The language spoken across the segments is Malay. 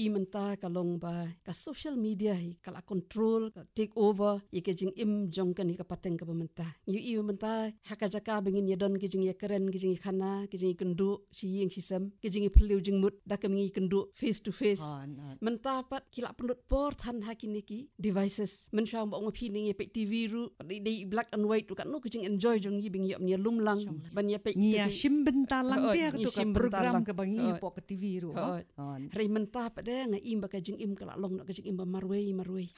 i menta kalong ba ka social media hi kala control take over ye ke jing im jong kan ka pateng ka menta i menta hakajaka bengin ye don ke jing ye keren ke jing khana ke jing kendu si yeng sisam ke jing phliu jing mut da ka mi kendu face to face menta pat kila pendut por than hakiniki devices men shang ba ngopi ni ye pe tv ru di black and white tu kan no ke jing enjoy jong yi bing ye ni lumlang ban ye pe ni sim benta lang dia tu ka program ka bangi po ka tv ru rei menta pa de nga im ba ka jing im kala long na ka jing im ba marwei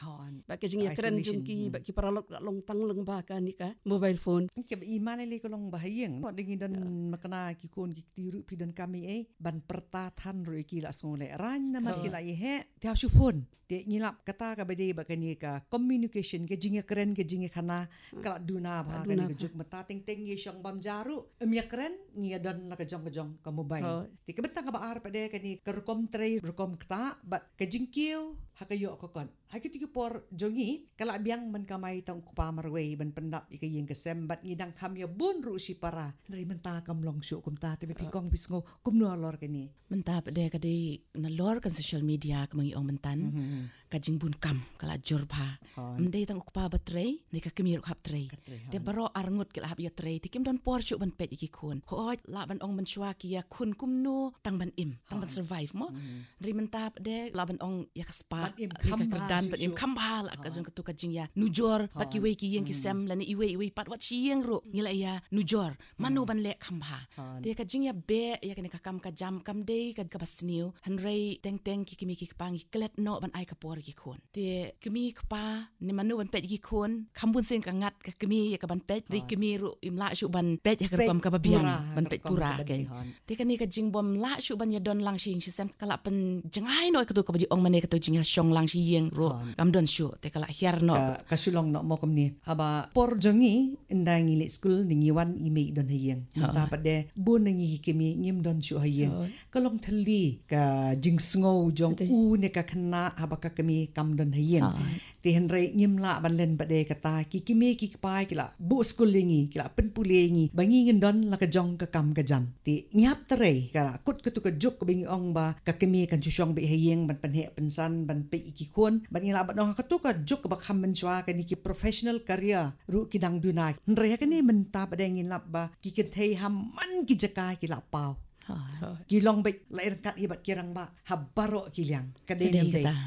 ba ka jing ya keren jung ki ba ki paralok la long tang leng ba ka ni ka mobile phone ke ba iman le ko long bahayeng mo dingin dan makna ki kon ki tiru pidan kami ban pertatan ro ki la songole ran na mat ki la ye he tia su phone te ngilap kata ka bede ba ka ni ka communication ke jing ya keren ke jing ya khana kala duna ba ka ni ka juk mata ting ting ye shong bam jaru mi ya keren ni dan la ka jong ka mobile ti ka betang ka ba ar pa de ka ni ka kom tray kom kta ba ka jing kiu hakayo ko kon hakiti ki por jongi kala biang man kamay tang kupa marway ban pendap ikayeng kasem bat ngidang kamya bun ru si para dari menta kam long syu kum ta te pikong bisngo kum no lor kani menta de kadi na lor kan social media kamangi ong mentan kajing bun kam kala jorba mdei tang kupa batray ne ka kemir hap tray te baro arngut kala hap ya tray tikim don por syu ban pet iki kun ho la ban ong ban shwa ki ya kun kum no tang ban im tang ban survive mo dari menta de la ban ong ya kaspa dan but im kambal ka jong tu ka jing ya nujor pat ki we ki yeng ki sem la ni iwe pat wat chi yeng ro ngila ya nujor manu ban le khamba te ka jing ya be ya ka kam ka jam kam de ka basniu hanrei teng ki kimi ki pang klet no ban ai ka por ki khon te kimi pa ni manu ban pet ki khon khambun sen ka ngat ka kimi ya ka ban pet ri kimi ru im la shu ban pet ya ka kam ka babiang ban pet pura ken te ka ni ka jing bom la shu ban ya don lang shing si sem kala pen jangai no ka tu ka ji ong mane ka tu jing ya shong lang shi yeng ro kam don shu te kala hiar no kasulong no mo kom ni aba por jongi ndang ile school ningi wan ime don hayeng ta pa de bun ningi kimi ngim don shu hayeng kalong thali ka jing sngo jong u ne ka khna aba ka kimi kam don hayeng te henrei ngim la ban len ba de kata ki kimi ki pai kila bu school lingi kila pen pulengi bangi ngin don la ka jong ka kam ka jam ti nyap tere kala kut ka tu ka juk ka bingi ong ba ka kimi kan chushong be hayeng ban panhe pensan ban pe iki kon ban ngila ba dong ka tu ka juk ba kham ban chwa ka ni ki professional career ru ki dang duna henrei ka ni menta ba de ngin lap ba ki ken thei ham man ki jaka ki la pau kilong baik lair kat hibat kirang ba habaro kiliang kadene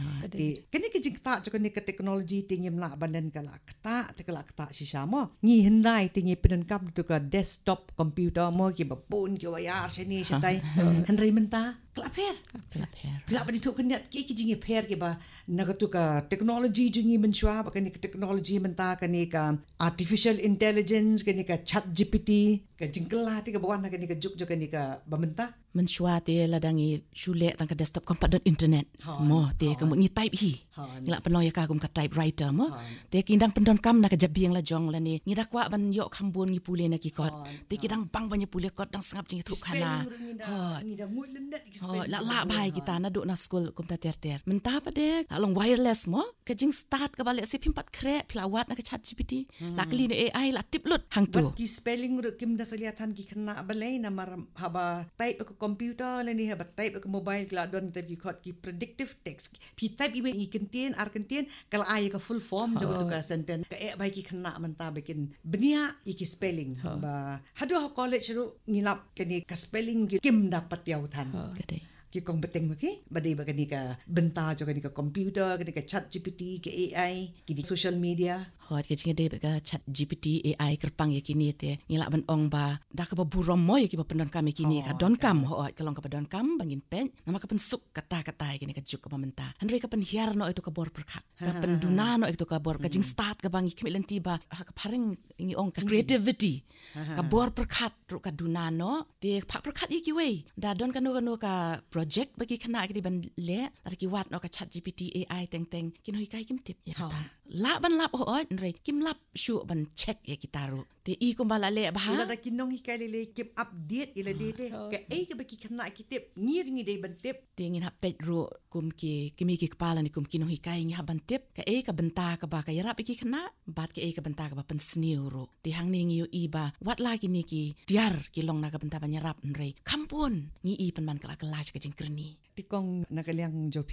de kini ki jingta jokoni ke teknologi tingim la banen kala kta te kala kta si samo ngi hendai tingi peden kam tu ka desktop computer mo ki ba pun ki wayar sini satai henrei menta klaper pila ba ditu keniat ki jingi per ki ba nagatu ka teknologi jungi menshwa ba kani teknologi menta kani ka artificial intelligence kani ka chat gpt ka jingkela ti ka bawan kani ka juk kani ka bamenta menshwa te ladangi shule tang ka desktop kompat internet mo te ka ngi type hi ngila penoy ka kum ka typewriter mo te kindang pendon kam na ka jabiang la jong la ni ngira kwa ban yo khambun ngi pule na ki kot te kidang bang ban pule kot dang sangap jing thuk khana ngira mulendat la bai kita na do na school kum ta ter menta pa de la long wireless mo ka jing start ka bale si pimpat kre pilawat na ka chat gpt la kli ni ai la tip lut hang tu ki spelling ru kim da saliatan ki khana balai na mar haba type ko computer la ni haba type ko mobile la don te ki khot ki predictive text pi type iwe i kentien ar kentien kala ai ka full form jo to ka sentence ka bai ki khana menta bekin benia i ki spelling ba hado college ru ngilap kani ka spelling kim dapat yau than ki kong beteng maki badai bagani ka benta jo kani ka computer kani ka chat gpt ke ai ki di social media hot ke jinga de ka chat gpt ai kerpang ya kini te ngila ban ong ba da ka burom mo ya ki pendon kami kini ka don kam hot kalong ka pendon kam bangin pen nama ka pensuk kata-kata kini ka juk ka pamenta henry ka penhiar no itu ka bor perkat ka penduna no itu ka bor ka jing start ka bangi kemilen tiba ka paring ngi ong ka creativity ka bor perkat ru ka dunano te pak perkat iki we da don ka no ka project bagi kena di ban le lari ki wat no ka chat gpt ai teng kin hoi kai kim tip ya kata la ban lap ho re kim lap shu ban check ya kitaru te i ko bala le ba ila da kinong hikai le kim update ila de ka ai ka bagi kena ki tip ngir ngi de ban tip te ngin ha pet ro kum ki kimi ki kepala ni kum kinong hikai ngi ha ban tip ka ai ka benta ka ba ka yara bagi kena bat ka ai ka benta ka ba pen sniu ro te hang ni ngi i ba wat la ki ni ki tiar ki long na ka benta ban yarap re kampun ngi i pen man kala kala ka jing kreni tikong nakaliang jopi